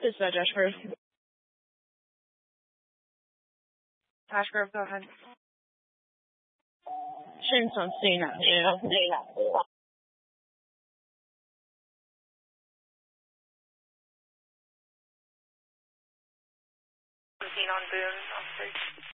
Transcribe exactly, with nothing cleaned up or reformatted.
is uh, Josh Grove. Josh Grove, go ahead. 现场 C 哪里啊 ？C 哪里啊？ on Boone, officers.